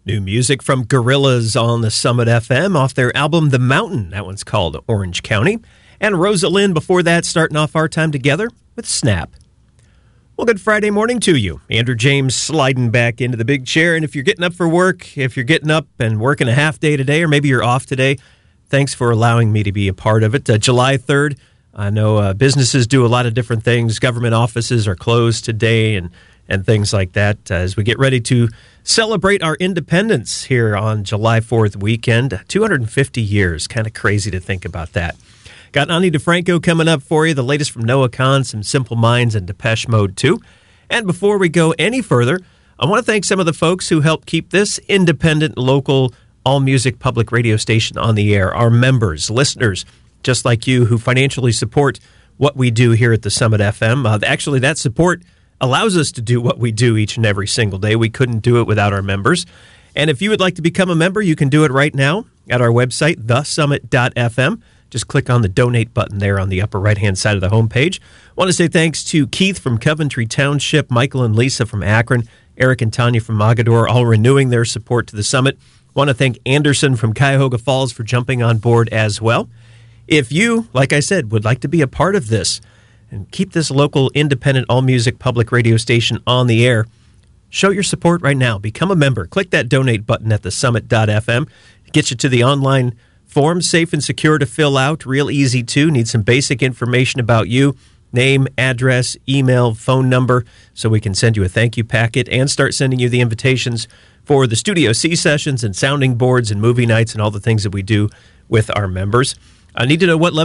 New music from Gorillaz on the Summit FM off their album The Mountain. That one's called Orange County. And Rosalind before that, starting off our time together with Snap. Well, good Friday morning to you. Andrew James sliding back into the big chair. And if you're getting up for work, if you're getting up and working a half day today, or maybe you're off today, thanks for allowing me to be a part of it. July 3rd, I know businesses do a lot of different things. Government offices are closed today and things like that as we get ready to celebrate our independence here on July 4th weekend. 250 years. Kind of crazy to think about that. Got Ani DeFranco coming up for you. The latest from Noah Kahan, some Simple Minds, and Depeche Mode too. And before we go any further, I want to thank some of the folks who help keep this independent, local, all-music public radio station on the air. Our members, listeners, just like you, who financially support what we do here at the Summit FM. Actually, that support allows us to do what we do each and every single day. We couldn't do it without our members. And if you would like to become a member, you can do it right now at our website, thesummit.fm. Just click on the donate button there on the upper right-hand side of the homepage. I want to say thanks to Keith from Coventry Township, Michael and Lisa from Akron, Eric and Tanya from Mogador, all renewing their support to the Summit. I want to thank Anderson from Cuyahoga Falls for jumping on board as well. If you, like I said, would like to be a part of this and keep this local, independent, all-music public radio station on the air, show your support right now. Become a member. Click that donate button at thesummit.fm. It gets you to the online form, safe and secure to fill out, real easy too. Need some basic information about you, name, address, email, phone number, so we can send you a thank you packet and start sending you the invitations for the Studio C sessions and sounding boards and movie nights and all the things that we do with our members. I need to know what level